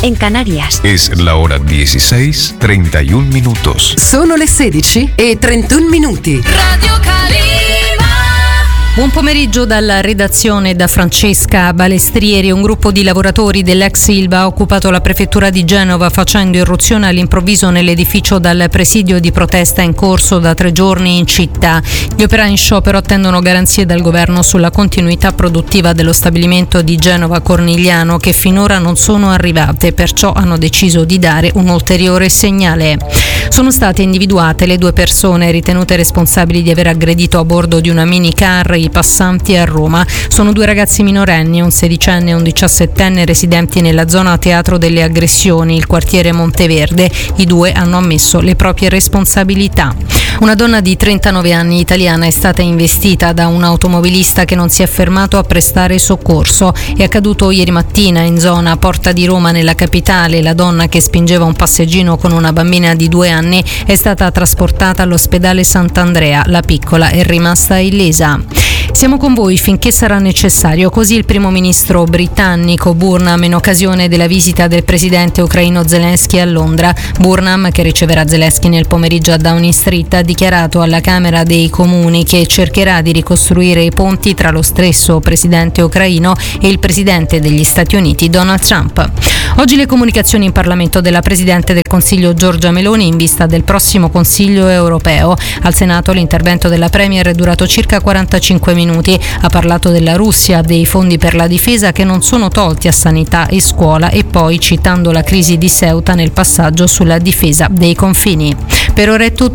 en Canarias. Es la hora 16:31 minutos. Sono le 16:31 minuti. Radio Calima. Buon pomeriggio dalla redazione da Francesca Balestrieri. Un gruppo di lavoratori dell'ex Ilva ha occupato la prefettura di Genova facendo irruzione all'improvviso nell'edificio dal presidio di protesta in corso da 3 giorni in città. Gli operai in sciopero attendono garanzie dal governo sulla continuità produttiva dello stabilimento di Genova Cornigliano, che finora non sono arrivate, perciò hanno deciso di dare un ulteriore segnale. Sono state individuate le 2 persone ritenute responsabili di aver aggredito a bordo di una minicar i passanti a Roma. Sono 2 ragazzi minorenni, un 16enne e un 17enne, residenti nella zona teatro delle aggressioni, il quartiere Monteverde. I 2 hanno ammesso le proprie responsabilità. Una donna di 39 anni italiana è stata investita da un automobilista che non si è fermato a prestare soccorso. È accaduto ieri mattina in zona Porta di Roma, nella capitale. La donna, che spingeva un passeggino con una bambina di 2 anni, è stata trasportata all'ospedale Sant'Andrea. La piccola è rimasta illesa. Siamo con voi finché sarà necessario, così il primo ministro britannico Burnham in occasione della visita del presidente ucraino Zelensky a Londra. Burnham, che riceverà Zelensky nel pomeriggio a Downing Street, ha dichiarato alla Camera dei Comuni che cercherà di ricostruire i ponti tra lo stesso presidente ucraino e il presidente degli Stati Uniti Donald Trump. Oggi le comunicazioni in Parlamento della Presidente del Consiglio Giorgia Meloni in vista del prossimo Consiglio europeo. Al Senato l'intervento della Premier è durato circa 45 minuti. Ha parlato della Russia, dei fondi per la difesa che non sono tolti a sanità e scuola, e poi citando la crisi di Ceuta nel passaggio sulla difesa dei confini. Per ora è tutto.